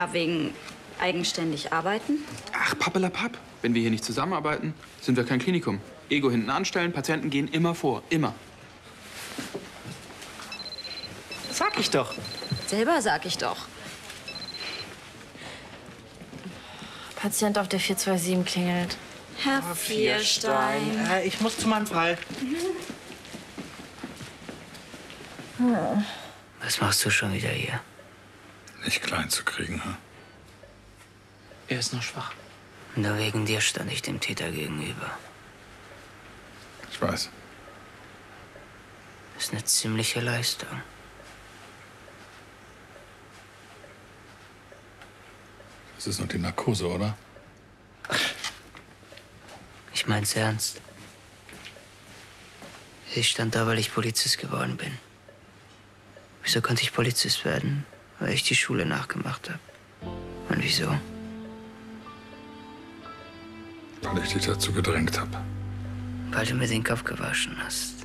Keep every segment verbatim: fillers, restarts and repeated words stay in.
Wegen eigenständig arbeiten? Ach, pappelapapp. Wenn wir hier nicht zusammenarbeiten, sind wir kein Klinikum. Ego hinten anstellen, Patienten gehen immer vor. Immer. Sag ich doch. Selber sag ich doch. Patient auf der vier zwei sieben klingelt. Herr Vierstein. Äh, ich muss zu meinem Fall. Hm. Was machst du schon wieder hier? Nicht klein zu kriegen, hm? Er ist noch schwach. Nur wegen dir stand ich dem Täter gegenüber. Ich weiß. Das ist eine ziemliche Leistung. Das ist noch die Narkose, oder? Ich mein's ernst. Ich stand da, weil ich Polizist geworden bin. Wieso konnte ich Polizist werden? Weil ich die Schule nachgemacht habe. Und wieso? Weil ich dich dazu gedrängt habe. Weil du mir den Kopf gewaschen hast.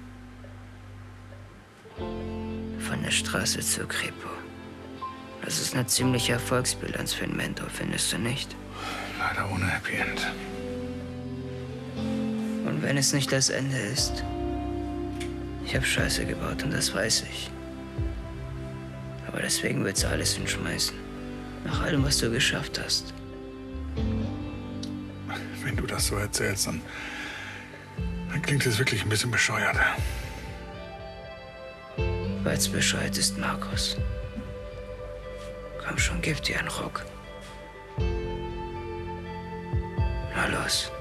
Von der Straße zur Kripo. Das ist eine ziemliche Erfolgsbilanz für einen Mentor, findest du nicht? Leider ohne Happy End. Und wenn es nicht das Ende ist? Ich habe Scheiße gebaut und das weiß ich. Aber deswegen willst du alles hinschmeißen. Nach allem, was du geschafft hast. Wenn du das so erzählst, dann, dann klingt es wirklich ein bisschen bescheuert. Weil's bescheuert ist, Markus. Komm schon, gib dir einen Ruck. Na los.